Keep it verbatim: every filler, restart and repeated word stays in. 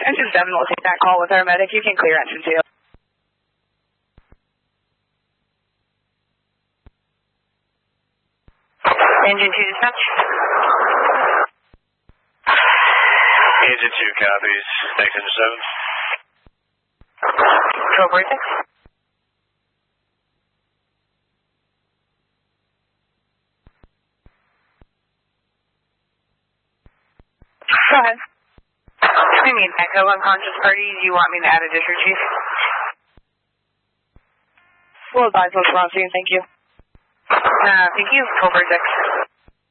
Engine seven will take that call with our medic. You can clear engine two. Engine two dispatch. Engine two copies. Thanks, engine seven. Control Vortex. Go ahead. I mean, echo unconscious party. Do you want me to add a district chief? We'll advise what's wrong soon. Thank you. Uh, thank you. Control Vortex.